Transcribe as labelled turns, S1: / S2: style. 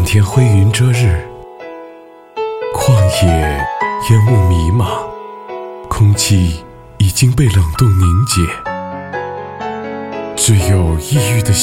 S1: 天灰云遮日，旷野烟雾弥漫，空气已经被冷冻凝结，只有抑郁的